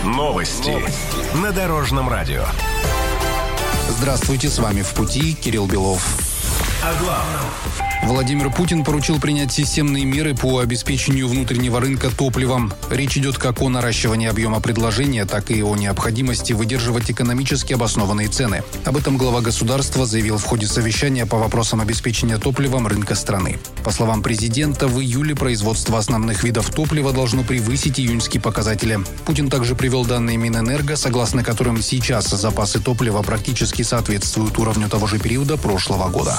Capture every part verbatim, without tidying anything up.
Новости на Дорожном радио. Здравствуйте, с вами «В пути» Кирилл Белов. О главном. Владимир Путин поручил принять системные меры по обеспечению внутреннего рынка топливом. Речь идет как о наращивании объема предложения, так и о необходимости выдерживать экономически обоснованные цены. Об этом глава государства заявил в ходе совещания по вопросам обеспечения топливом рынка страны. По словам президента, в июле производство основных видов топлива должно превысить июньские показатели. Путин также привел данные Минэнерго, согласно которым сейчас запасы топлива практически соответствуют уровню того же периода прошлого года.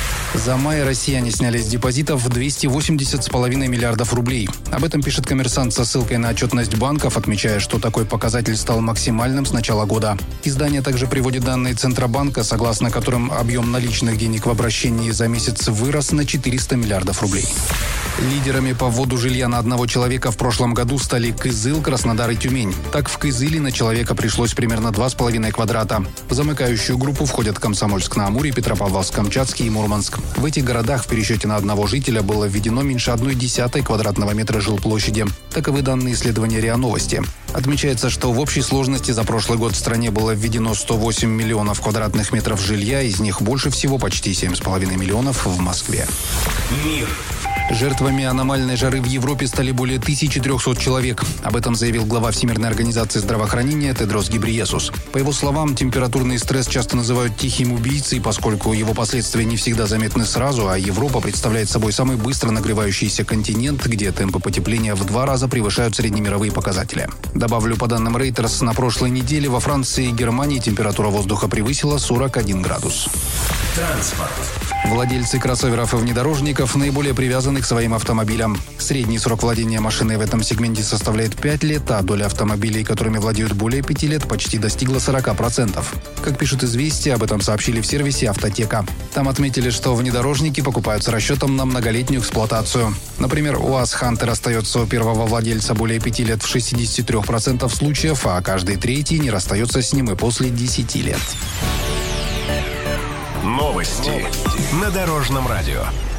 За май россияне сняли с депозитов двести восемьдесят с половиной миллиардов рублей. Об этом пишет «Коммерсант» со ссылкой на отчетность банков, отмечая, что такой показатель стал максимальным с начала года. Издание также приводит данные Центробанка, согласно которым объем наличных денег в обращении за месяц вырос на четыреста миллиардов рублей. Лидерами по вводу жилья на одного человека в прошлом году стали Кызыл, Краснодар и Тюмень. Так, в Кызыле на человека пришлось примерно два с половиной квадрата. В замыкающую группу входят Комсомольск-на-Амуре, Петропавловск-Камчатский и Мурманск. В этих городах в пересчете на одного жителя было введено меньше одной десятой квадратного метра жилплощади. Таковы данные исследования РИА Новости. Отмечается, что в общей сложности за прошлый год в стране было введено сто восемь миллионов квадратных метров жилья, из них больше всего, почти семь с половиной миллионов, в Москве. Мир. Жертвами аномальной жары в Европе стали более тысячи трехсот человек. Об этом заявил глава Всемирной организации здравоохранения Тедрос Гебрейесус. По его словам, температурный стресс часто называют тихим убийцей, поскольку его последствия не всегда заметны сразу, а Европа представляет собой самый быстро нагревающийся континент, где темпы потепления в два раза превышают среднемировые показатели. Добавлю, по данным Reuters, на прошлой неделе во Франции и Германии температура воздуха превысила сорок один градус. Транспорт. Владельцы кроссоверов и внедорожников наиболее привязаны к своим автомобилям. Средний срок владения машиной в этом сегменте составляет пять лет, а доля автомобилей, которыми владеют более пяти лет, почти достигла сорок процентов. Как пишут «Известия», об этом сообщили в сервисе «Автотека». Там отметили, что внедорожники покупают с расчетом на многолетнюю эксплуатацию. Например, УАЗ «Хантер» остается у первого владельца более пяти лет в шестидесяти трёх процентах случаев, а каждый третий не расстается с ним и после десяти лет. Новости на Дорожном радио.